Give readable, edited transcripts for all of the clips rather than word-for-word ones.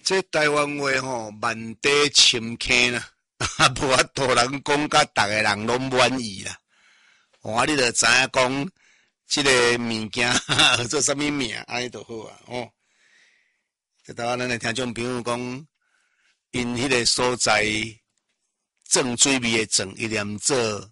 这台湾话吼，万底深坑啦，无法度人讲甲逐个人拢满意啦。你就知影讲，即个物件做啥物名，安尼就好啊。这台湾咱的听众朋友讲，因迄个所在正水味的正，伊念做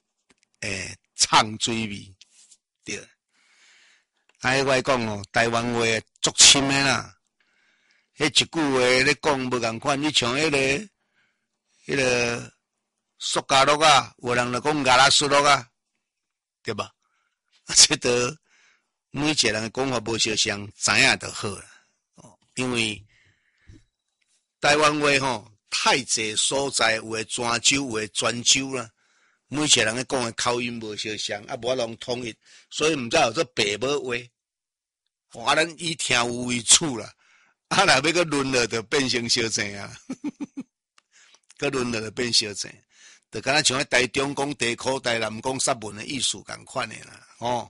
唱水味，对。我讲台湾话足深的啦。迄一句话咧讲无共款，你像迄个塑胶乐啊，有人就讲牙拉斯乐啊，对吧？这都每一个人的讲法无相像，知影就好啦。因为台湾话吼太济所在，有诶泉州，有诶泉州啦，每一个人咧讲诶口音无相像，无法通统一，所以毋知有做白母话。咱以听有为主啦。若要个轮落就变成小济啊，个轮落就变小济，就敢若像台中讲地科，台南讲沙文的意思共款的啦。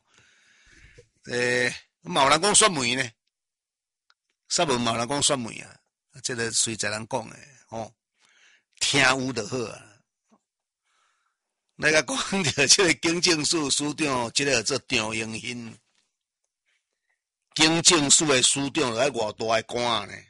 嘛有人讲雪梅呢，沙文嘛有人讲雪梅啊，这个随在人讲的听有就好啊。那个讲到这个警政署署长，这个做张英兴。警政署的署长来偌大的官呢？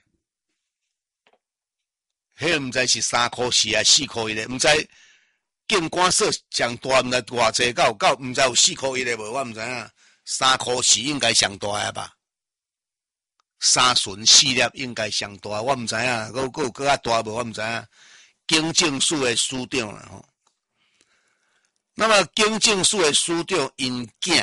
迄毋知是3块4还4块1的，毋知警官所上大，毋知偌济到毋知有4块1的无？我毋知影，3块4应该上大啊吧？3顺4粒应该上大，我毋知影，佫有佫较大无？我毋知影。警政署的署长啦吼。那么警政署的署长因囝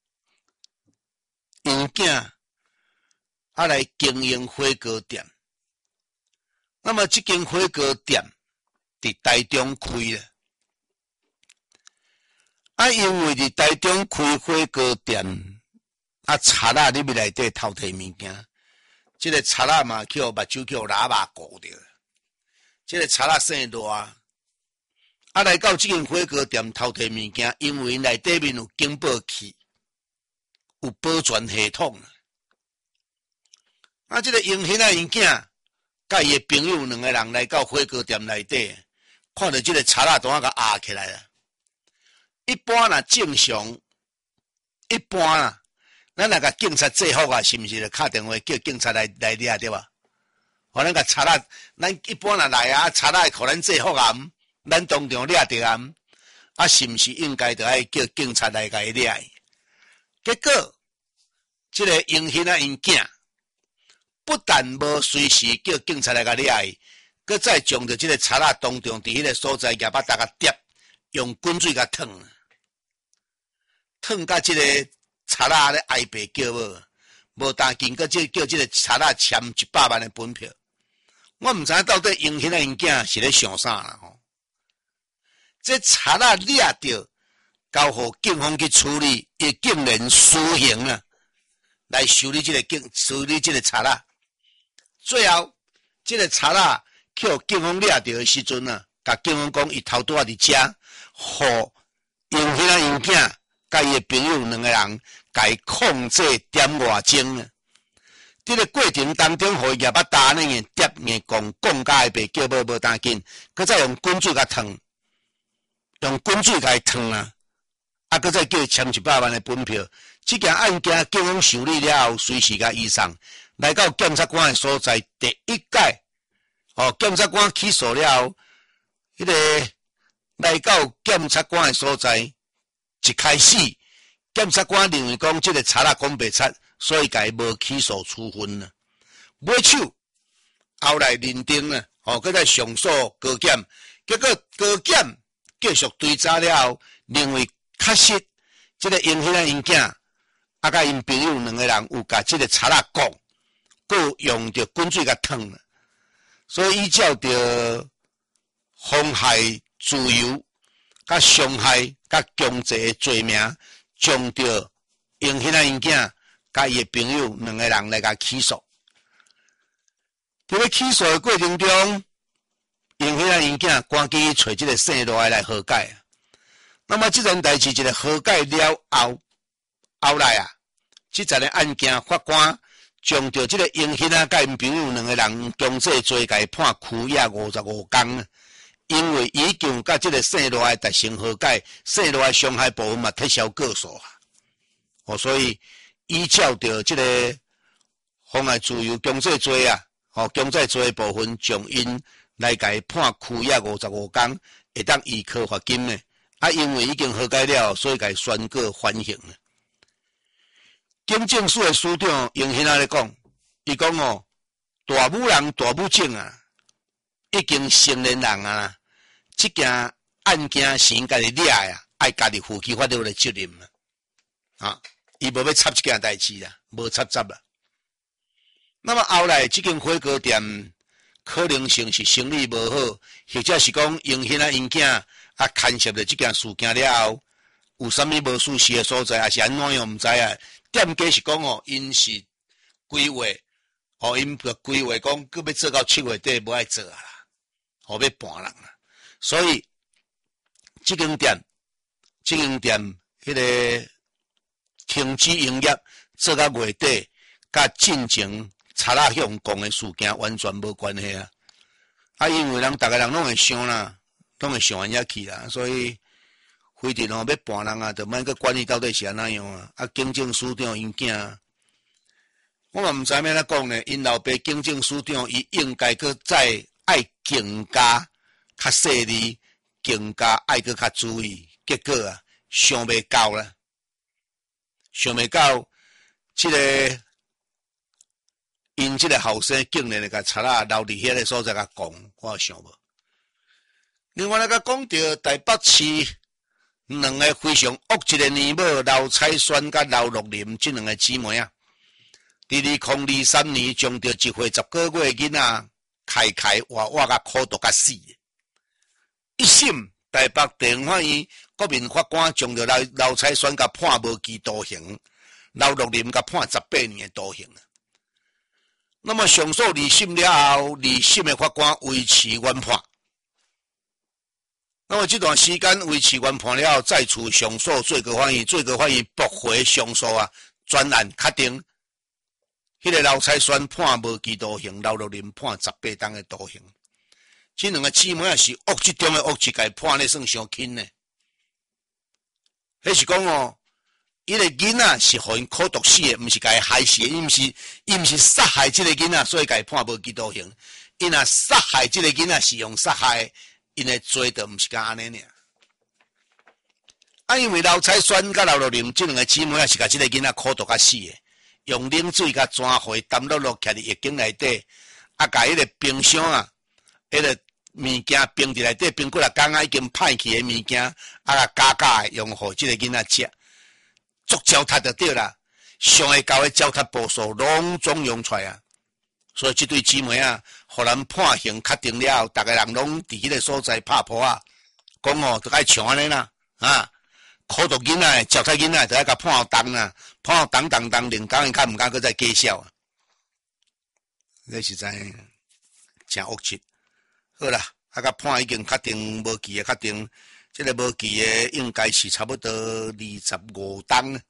来经营火锅店，那么这间火锅店伫台中开了，因为伫台中开火锅店，贼仔入去内底偷摕物件，这个贼仔嘛去目睭去喇叭顾着，这个贼仔姓大，来到这间火锅店偷摕物件，因为内底面有警报器，有保全系统。这个英兴因囝，甲伊的朋友2个人来到火锅店内底，看到这个贼仔当啊甲压起来了。一般若正常，咱若甲警察制服啊，是毋是就敲电话叫警察来抓对吧？咱甲贼仔，咱一般若来啊，贼仔会互咱制服啊，咱当场抓着啊，是毋是应该就爱叫警察来甲伊抓？结果，这个英兴因囝。不但无随时叫警察来甲抓伊，佮再将着这个贼仔当场伫迄个所在夹把大家跌，用滚水甲烫甲这个贼仔咧哀爸叫无当紧，佮叫这个贼仔签100万的本票。我毋知影到底英兴因囝是咧想啥啦吼？这贼仔抓着，交互警方去处理，伊竟然私刑啊，来处理这个贼仔。最后，这个贼仔去互警方抓着的时阵啊，甲警方讲伊偷拄仔伫遮，互英兴因囝甲伊的朋友2个人，甲伊控制点外钟啊。这个过程当中，互伊举把打呢个跌硬讲甲伊爸叫无当紧，佮再用滚水甲烫，啊，佮再叫伊签100万的本票。这件案件警方受理了后，随时甲移送。来到检察官的所在，第一届，检察官起诉了后，来到检察官的所在，一开始，检察官认为讲这个贼仔讲袂出，所以甲伊无起诉处分啦。尾手后来认定啦，佮在上诉高检，结果高检继续追查了后，认为确实这个英兴因囝，甲因朋友2个人有甲这个贼仔讲。佮用着滚水甲烫了，所以依照着妨害自由、甲伤害、甲强制的罪名，将着英兴因囝甲伊的朋友2个人来甲起诉。伫咧起诉的过程中，英兴因囝赶紧找这个姓大的来和解。那么这件代志一个和解了后来啊，这件案件法官将着这个英欣啊，甲因朋友两个人强制罪，甲伊判拘役55天啊。因为已经甲这个姓罗的达成和解，姓罗的伤害部分嘛撤销告诉啊。所以依照着这个妨碍自由强制罪啊，强制罪的部分，将因来甲伊判拘役55天，会当依科罚金的。因为已经和解了，所以甲伊宣告缓刑了。警政署的署长用现在来讲，伊讲大母人大母种啊，已经成年人啊，这件案件是应该抓呀，爱家己负起法律的责任啊。伊无要插这件代志啦，无插杂啦。那么后来这间火锅店可能性是生意无好，或者是讲用现在因囝牵涉了这件事件了后，有啥物无属实的所在，还是安怎样毋知啊？店家是讲因是规划，因个规划讲，佮要做到7月底无爱做啊啦，要搬人啦。所以这间店迄个停止营业，做到月底，甲进前查拉向讲的事件完全无关系啊！因为大家人拢会想啦，拢会想安遐去啦，所以规定要搬人啊，就莫去管伊到底是安怎样啊！警政署长因囝，我嘛毋知要怎讲呢？因老爸警政署长，伊应该搁再爱更加较细腻，更加爱搁较注意，结果啊，想袂到啦。想袂到，这个因这个后生竟然甲贼仔留伫遐个所在甲讲，我想无。另外甲讲到台北市两个非常恶质的年某刘彩轩甲刘乐林这两个姊妹啊，伫2023年将着一岁10个月的囡仔开活甲苦毒甲死，一审台北地方法院国民法官将着刘彩轩甲判无期徒刑，刘乐林甲判18年的徒刑。那么上诉二审了后，二审的法官维持原判。那么这段时间维持原判了后，再次上诉最高法院，最高法院驳回上诉啊，专案确定，迄个刘彩轩判无期徒刑，刘乐林判18天的徒刑。这两个姊妹是恶质中的恶质，甲判咧算伤轻呢。迄是讲伊个囡仔是互因苦毒死的，毋是甲伊害死的，伊毋是杀害这个囡仔，所以甲伊判无期徒刑。伊若杀害这个囡仔是用杀害，因的罪就毋是甲安尼尔。因为刘彩轩甲刘乐林这两个姊妹是甲这个囡仔苦毒甲死的，用冷水甲泉水澹落徛伫浴缸内底，甲迄个冰箱啊，迄个物件冰伫内底，冰过来刚刚已经歹去的物件，加的用互这个囡仔食。足糟蹋就对啦，上会高的糟蹋步数拢总用出来啊！所以这对姊妹啊，互人判刑确定了后，大家人拢伫迄个所在拍破啊，讲就该像安尼啦苦毒囡仔、糟蹋囡仔，就爱甲判重啦，判重，另讲伊较毋敢搁再计笑啊！这实在真恶质。好啦，甲判已经确定无期的确定。这个无期的应该是差不多25天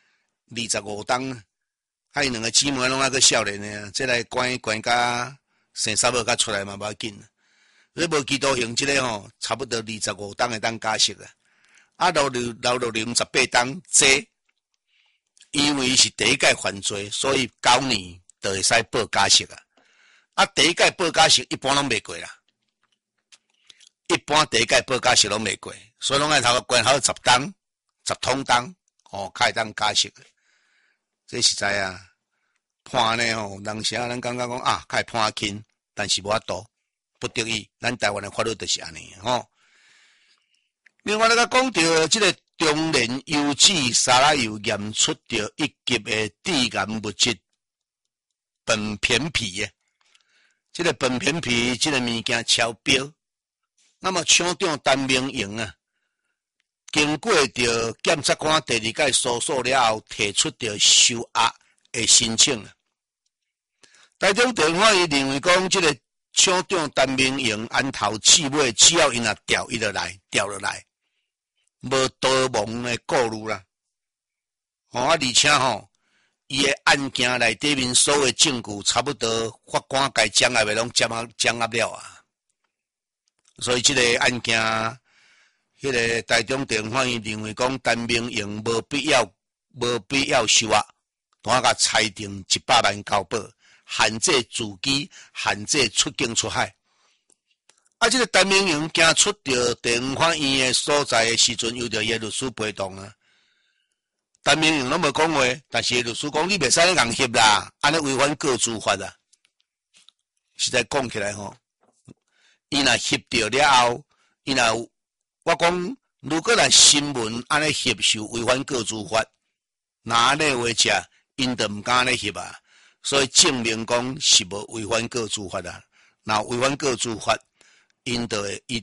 ，25天。伊两个姊妹拢还个少年呢，这来关甲生三宝甲出来嘛，无要紧。你无期徒刑，这个差不多25天会当假释啊。刘乐林18天坐，因为伊是第一届犯罪，所以9年就会使报假释第一届报假释一般拢袂过啦。一般第一届报假释拢袂过，所以拢爱头关好10天、10通当，开当假释。这实在啊，判呢人时咱感觉讲开判轻，但是无法度，不得已，咱台湾的法律就是安尼另外讲到这个中联油脂沙拉油验出着1级的致癌物质苯片皮这个苯片皮这个物件超标。那么厂长陈明营经过着检察官第2届搜索了后，提出着收押的申请台中地方法院认为讲，这个厂长陈明营安头至尾，只要因调落来，无逃亡的顾虑啦。而且伊的案件内底面所有证据，差不多法官该掌握的拢掌握了啊。所以这个案件，迄个台中地方法院认为讲陈明英无必要收押，单甲裁定100万交保，限制自机，限制出境出海。啊，这个陈明英行出到地方法院的所在的时阵，又着伊的律师陪同啊。陈明英拢无讲话，但是律师讲你袂使咧硬翕啦，安尼违反个资法啊。实在讲起来吼，伊若翕着了后，伊若我讲，如果若新闻安尼翕受违反个资法，那安尼话者，因着毋敢安尼翕啊。所以证明讲是无违反个资法啊。若违反个资法，伊就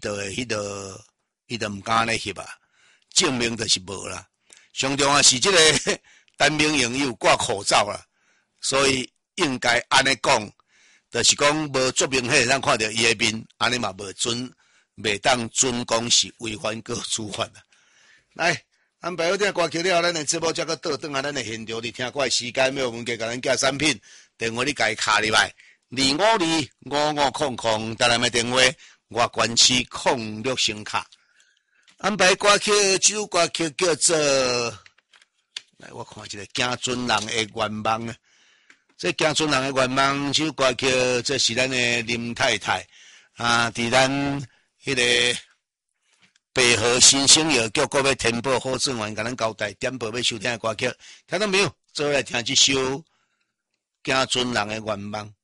毋敢安尼翕啊。证明就是无啦。上重要是这个陈明英有挂口罩啦，所以应该安尼讲，就是讲无作明显咱看到伊的面，安尼嘛袂当准讲是违反个资法啦。来，安排好听歌曲了后，咱的节目才个倒转啊，咱的现场伫听歌的时间，要问家甲咱寄产品，电话你家卡入来，25255500，台南的电话外关区06声卡。安排歌曲，这首歌曲叫做，来我看一个行船人的愿望啊。这行船人的愿望，这首歌曲，这是咱的林太太啊，伫咱迄个北河新生药局要填报好正员，甲咱交代点播要收听的歌曲，听到没有？做来听这首行船人的愿望。